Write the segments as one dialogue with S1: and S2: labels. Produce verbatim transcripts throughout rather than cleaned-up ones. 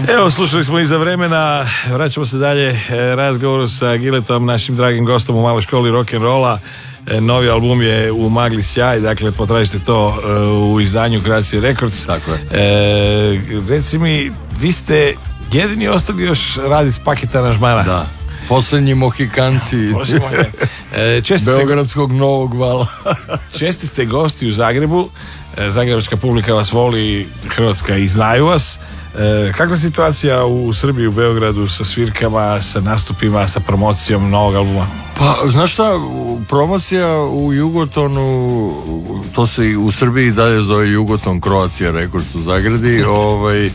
S1: Evo, slušali smo iza vremena, vraćamo se dalje razgovoru sa Giletom, našim dragim gostom u Maloj školi rock'n'rolla. Novi album je U magli sjaj, dakle potražite to u izdanju Croatia Records.
S2: Tako je.
S1: E, reci mi, vi ste jedini ostali još raditi s paket aranžmana.
S2: Da. Posljednji Mohikanci
S1: e,
S2: Beogradskog ste, Novog Vala.
S1: Česti ste gosti u Zagrebu, e, zagrebačka publika vas voli, Hrvatska i znaju vas. E, kakva je situacija u Srbiji, u Beogradu, sa svirkama, sa nastupima, sa promocijom novog albuma?
S2: Pa, znaš šta, promocija u Jugotonu, to se u Srbiji dalje zove Jugoton Croatia Records u Zagradi, ovaj, e,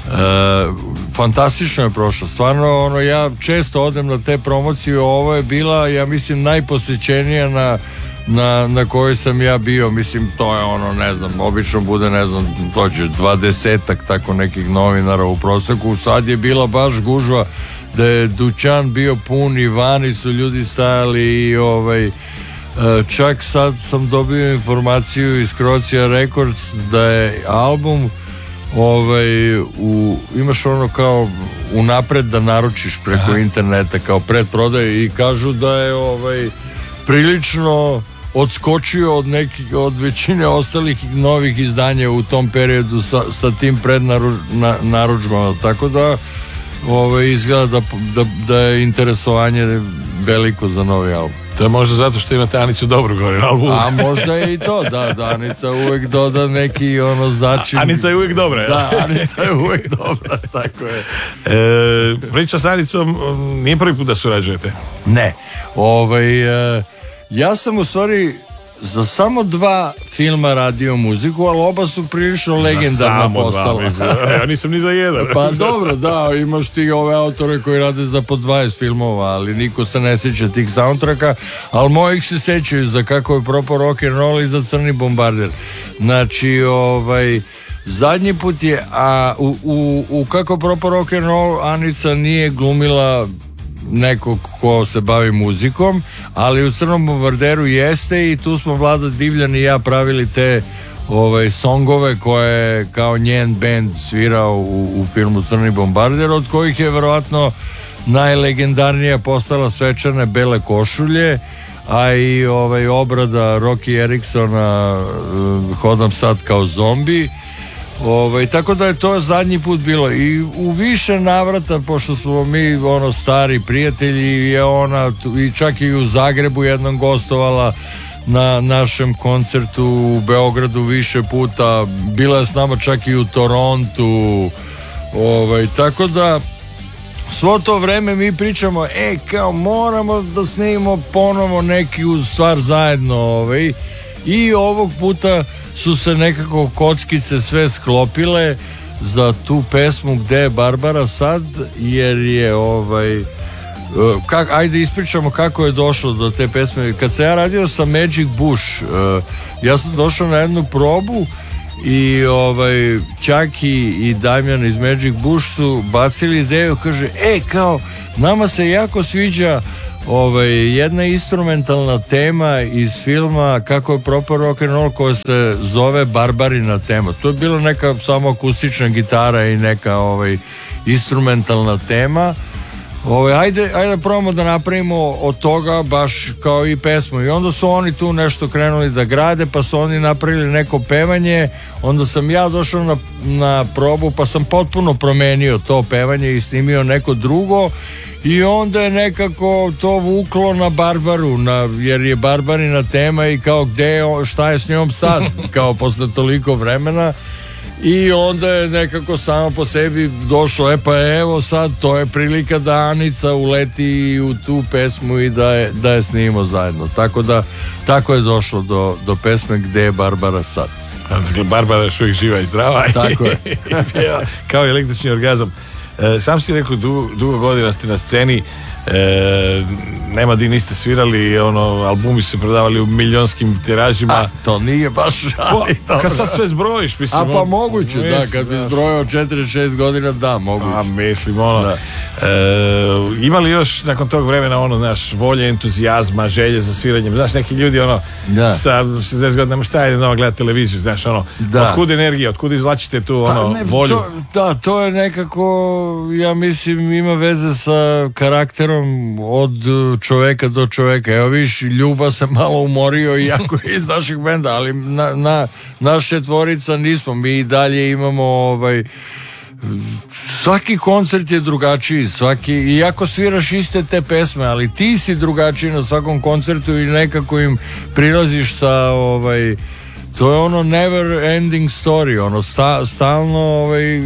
S2: fantastično je prošlo, stvarno, ono, ja često odem na te promocije, ovo je bila, ja mislim, najposećenija na Na, na kojoj sam ja bio, mislim, to je ono, ne znam, obično bude, ne znam, dođe dvadesetak tako nekih novinara u proseku, sad je bila baš gužva da je dućan bio pun i vani su ljudi stajali i ovaj, čak sad sam dobio informaciju iz Croatia Records da je album ovaj, u, imaš ono kao unapred da naručiš preko Aha. interneta kao predprodaje i kažu da je ovaj, prilično odskočio od nekih, od većine ostalih novih izdanja u tom periodu sa, sa tim prednaručbama, tako da ovaj, izgleda da, da, da je interesovanje veliko za novi album.
S1: To je možda zato što imate Anicu Dobru gore na albumu.
S2: A možda je i to, da, da Anica uvek doda neki ono začin.
S1: Anica je uvek dobra, ja?
S2: Da, Anica je uvek dobra, tako je.
S1: E, priča s Anicom, nije prvi put da surađujete?
S2: Ne, ovaj... E, ja sam u stvari za samo dva filma radio muziku, ali oba su prilično legendarna postala.
S1: Ja nisam ni za jedan.
S2: Pa dobro, da, imaš ti ove autore koji rade za po dvadeset filmova, ali niko se ne sjeća tih soundtracka, ali mojih se sećaju za Kako je propao rock'n'roll i za Crni bombarder. Znači, ovaj... zadnji put je, a u, u, u Kako je propao rock'n'roll Anica nije glumila nekog ko se bavi muzikom, ali u Crnom bombarderu jeste i tu smo Vlada Divljan i ja pravili te ovaj, songove koje kao njen band svirao u, u filmu Crni bombarder, od kojih je verovatno najlegendarnija postala Svečane bele košulje, a i ovaj, obrada Rocky Eriksona Hodam sad kao zombi. Ovaj, tako da je to zadnji put bilo i u više navrata, pošto smo mi ono stari prijatelji, je ona tu, i čak i u Zagrebu jednom gostovala na našem koncertu, u Beogradu više puta, bila je s nama čak i u Torontu, ovaj, tako da svo to vreme mi pričamo, e kao moramo da snimimo ponovo neki stvar zajedno, ovaj, i ovog puta su se nekako kockice sve sklopile za tu pesmu Gde je Barbara sad, jer je ovaj kak, ajde ispričamo kako je došlo do te pesme. Kad se ja radio sa Magic Bush, ja sam došao na jednu probu i ovaj Čaki i Damjan iz Magic Bush su bacili ideju, kaže, e kao nama se jako sviđa Ovaj, jedna instrumentalna tema iz filma Kako je propao rock'n'roll koja se zove Barbarina tema. To je bila neka samo akustična gitara i neka ovaj, instrumentalna tema. Ovaj, ajde, ajde probamo da napravimo od toga baš kao i pesmu. I onda su oni tu nešto krenuli da grade, pa su oni napravili neko pevanje. Onda sam ja došao na, na probu, pa sam potpuno promenio to pevanje i snimio neko drugo. I onda je nekako to vuklo na Barbaru, na, jer je Barbarina tema i kao gde je, šta je s njom sad, kao posle toliko vremena. I onda je nekako samo po sebi došlo, e pa evo sad to je prilika da Anica uleti u tu pesmu i da je, da je snimimo zajedno. Tako da, tako je došlo do, do pesme Gde je Barbara sad.
S1: Dakle, Barbara još uvijek živa i zdrava.
S2: Tako je.
S1: Kao električni orgazam. E, sam si rekao, dugo, dugo godina ste na sceni. e, nema di niste svirali, ono, albumi se prodavali u milijonskim tiražima.
S2: A, to nije baš, ali
S1: pa, kad sad sve zbrojiš, mislim.
S2: A pa moguće, mislim, da, kad bi zbrojao četrdeset šest godina, da, moguće.
S1: A mislim, ono, da. E, ima li još nakon tog vremena, ono, znaš, volje, entuzijazma, želje za sviranjem, znaš, neki ljudi, ono, da. Sa šezdeset godina, šta je nova gledati televiziju, znaš, ono, da. Otkud energija, otkud izvlačite tu, ono, pa, ne, volju?
S2: To, da, to je nekako, ja mislim, ima veze sa karakterom od čoveka do čoveka. Evo viš, Ljuba se malo umorio, iako je iz naših benda, ali na, na, naš četvorica nismo, mi i dalje imamo ovaj, svaki koncert je drugačiji, svaki, iako sviraš iste te pesme, ali ti si drugačiji na svakom koncertu i nekako im prilaziš sa ovaj, to je ono never ending story, ono sta, stalno ovaj,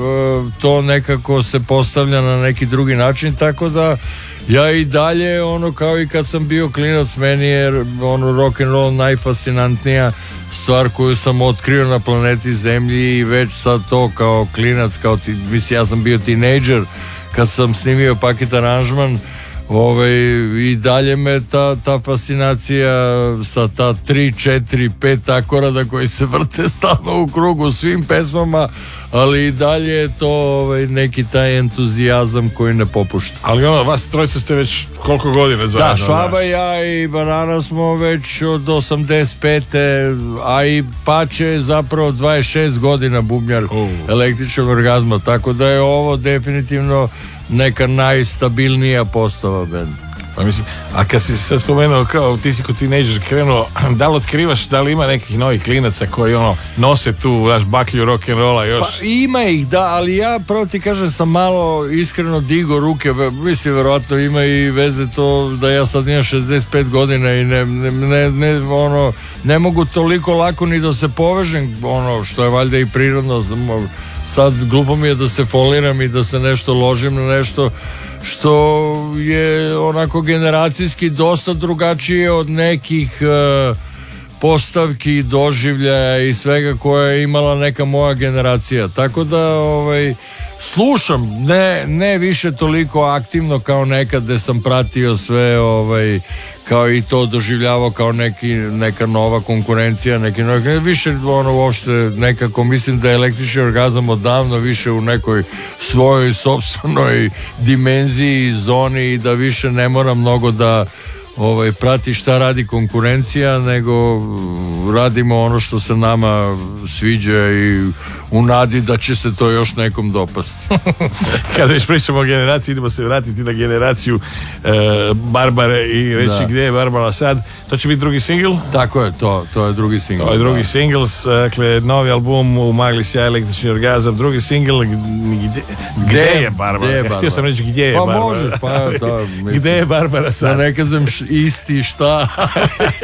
S2: to nekako se postavlja na neki drugi način, tako da ja i dalje, ono, kao i kad sam bio klinac, meni je ono rock and roll najfascinantnija stvar koju sam otkrio na planeti Zemlji i već sad to kao klinac, kao ti, mislim, ja sam bio tinejdžer kad sam snimio Paket aranžman. Ove, i dalje me ta, ta fascinacija sa ta tri, četiri, pet akorada koji se vrte stalno u krugu svim pesmama, ali i dalje je to ovaj, neki taj entuzijazam koji ne popušta.
S1: Ali ono, vas trojica ste već koliko godina zajedno?
S2: Da, Švaba, ja i Banana smo već od osamdeset pete a i Pače je zapravo dvadeset šest godina bubnjar uh. Električnog orgazma, tako da je ovo definitivno neka najstabilnija postava benda.
S1: Pa mislim, a kad si sad spomenuo kao ti si kod tinejdžer krenuo, da li otkrivaš da li ima nekih novih klinaca koji ono nose tu naš baklju rock'n'rolla još?
S2: Pa ima ih, da, ali ja pravo ti kažem sam malo iskreno digo ruke, mislim verovatno ima i veze to da ja sad imam šezdeset pet godina i ne, ne, ne, ne, ono, ne mogu toliko lako ni da se povežem, ono što je valjda i prirodno, sad glupo mi je da se foliram i da se nešto ložim na nešto što je onako generacijski dosta drugačije od nekih uh, postavki, doživljaja i svega koja je imala neka moja generacija. Tako da ovaj, slušam, ne, ne više toliko aktivno kao nekad gde sam pratio sve, ovaj, kao i to doživljavao kao neki, neka nova konkurencija, neki nova, više ono uopšte nekako mislim da je Električni orgazam odavno više u nekoj svojoj sopstvenoj dimenziji, zoni i da više ne mora mnogo da ovaj, prati šta radi konkurencija, nego radimo ono što se nama sviđa i u nadi da će se to još nekom dopasti.
S1: Kad već pričamo o generaciji, idemo se vratiti na generaciju e, Barbare i reći da. Gdje je Barbara sad. To će biti drugi singl?
S2: Tako je, to, to je drugi singl.
S1: To je drugi da. singl, dakle, novi album u magli sjaj, Električni orgazam, drugi singl, gdje, gdje je Barbara? Gdje je Barbara? Htio sam reći gdje je
S2: pa
S1: Barbara.
S2: Možeš, pa možeš,
S1: Gdje je Barbara sad?
S2: Da ne kažem isti šta.